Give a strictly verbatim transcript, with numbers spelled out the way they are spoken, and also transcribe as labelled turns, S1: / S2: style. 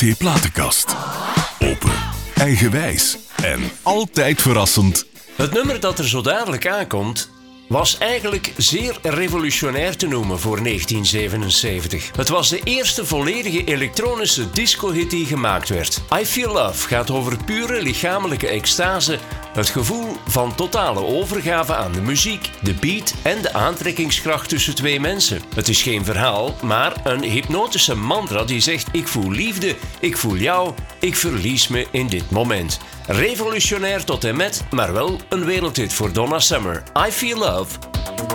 S1: T-platenkast. Open, eigenwijs en altijd verrassend.
S2: Het nummer dat er zo dadelijk aankomt was eigenlijk zeer revolutionair te noemen voor negentien zevenenzeventig. Het was de eerste volledige elektronische disco-hit die gemaakt werd. I Feel Love gaat over pure lichamelijke extase, het gevoel van totale overgave aan de muziek, de beat en de aantrekkingskracht tussen twee mensen. Het is geen verhaal, maar een hypnotische mantra die zegt: ik voel liefde, ik voel jou, ik verlies me in dit moment. Revolutionair tot en met, maar wel een wereldhit voor Donna Summer. I Feel Love.